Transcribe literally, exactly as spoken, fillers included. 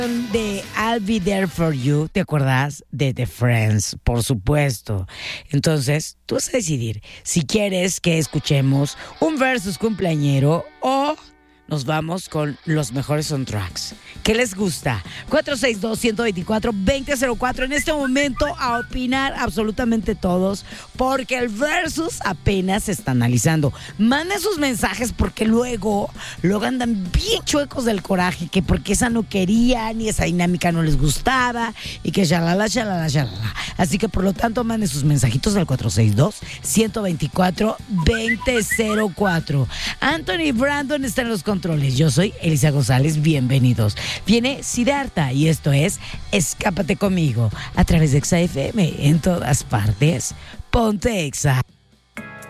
De I'll Be There For You, ¿te acuerdas? De The Friends, por supuesto. Entonces, tú vas a decidir si quieres que escuchemos un versus cumpleañero o nos vamos con los mejores soundtracks. ¿Qué les gusta? cuatro seis dos, uno dos cuatro, dos cero cero cuatro. En este momento a opinar absolutamente todos, porque el versus apenas se está analizando. Manden sus mensajes porque luego, luego andan bien chuecos del coraje, que porque esa no querían y esa dinámica no les gustaba y que shalala, shalala, shalala. Así que por lo tanto manden sus mensajitos al cuatro seis dos, uno dos cuatro, dos cero cuatro. Anthony Brandon está en los controles. Yo soy Elisa González, bienvenidos. Viene Siddhartha y esto es Escápate Conmigo a través de Exa F M en todas partes. Ponte Exa.